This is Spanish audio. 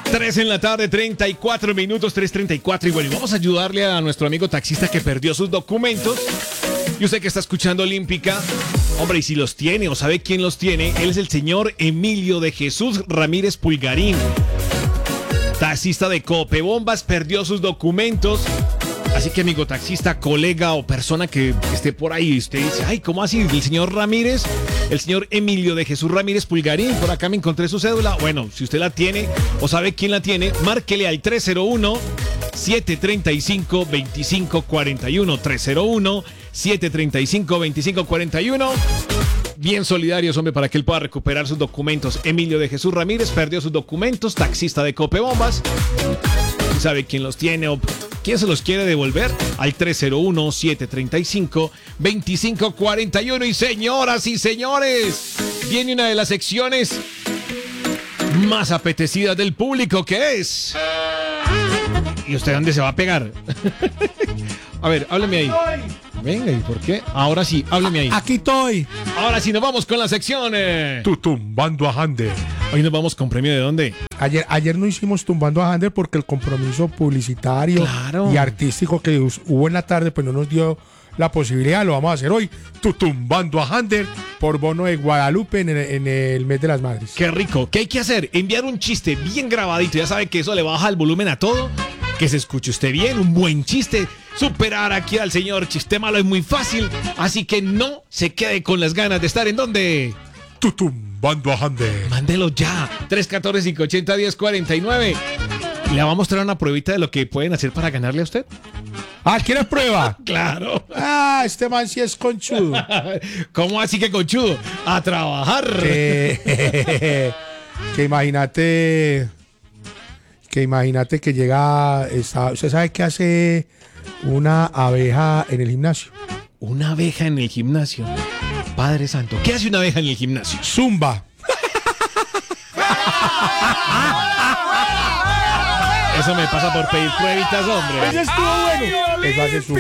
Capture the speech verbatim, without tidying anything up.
tres en la tarde, treinta y cuatro minutos, tres treinta y cuatro. Y bueno, y vamos a ayudarle a nuestro amigo taxista que perdió sus documentos. Y usted que está escuchando Olímpica, hombre, y si los tiene o sabe quién los tiene, él es el señor Emilio de Jesús Ramírez Pulgarín. Taxista de Copebombas, perdió sus documentos. Así que, amigo taxista, colega o persona que esté por ahí, usted dice, ay, ¿cómo así? ¿El señor Ramírez? El señor Emilio de Jesús Ramírez Pulgarín, por acá me encontré su cédula. Bueno, si usted la tiene o sabe quién la tiene, márquele al tres cero uno, siete tres cinco, dos cinco cuatro uno, tres cero uno, siete tres cinco, dos cinco cuatro uno. Bien solidarios, hombre, para que él pueda recuperar sus documentos. Emilio de Jesús Ramírez perdió sus documentos, taxista de Copebombas. ¿Sabe quién los tiene o quién se los quiere devolver? Al tres cero uno, siete tres cinco, dos cinco cuatro uno. Y señoras y señores, viene una de las secciones más apetecidas del público, que es... ¿Y usted dónde se va a pegar? A ver, hábleme ahí. Venga, ¿y por qué? Ahora sí, hábleme ahí. Aquí estoy. Ahora sí, nos vamos con la sección. Eh. Tu tumbando a Hander. Hoy nos vamos con premio de dónde. Ayer, ayer no hicimos tumbando a Hander porque el compromiso publicitario Claro. y artístico que hubo en la tarde pues no nos dio la posibilidad. Lo vamos a hacer hoy. Tu tumbando a Hander por bono de Guadalupe en el, en el mes de las madres. Qué rico. ¿Qué hay que hacer? Enviar un chiste bien grabadito. Ya sabe que eso le baja el volumen a todo. Que se escuche usted bien, un buen chiste. Superar aquí al señor Chiste Malo es muy fácil. Así que no se quede con las ganas de estar en donde. Tu tumbando a Hander. Mándelo ya. tres uno cuatro, cinco ocho cero, uno cero cuatro nueve. Le va a mostrar una pruebita de lo que pueden hacer para ganarle a usted. Ah, ¿quieres prueba? Claro. Ah, este man sí es conchudo. ¿Cómo así que conchudo? A trabajar. Que, que imagínate... Que imagínate que llega... Está, ¿usted sabe qué hace una abeja en el gimnasio? Una abeja en el gimnasio. Padre Santo. ¿Qué hace una abeja en el gimnasio? Zumba. Eso me pasa por pedir pruebitas, hombre. Eso estuvo bueno. Eso hace zumba.